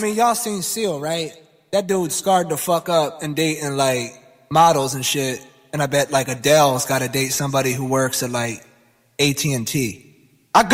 mean, y'all seen Seal, right? That dude scarred the fuck up and dating like models and shit. And I bet like Adele's got to date somebody who works at like AT&T.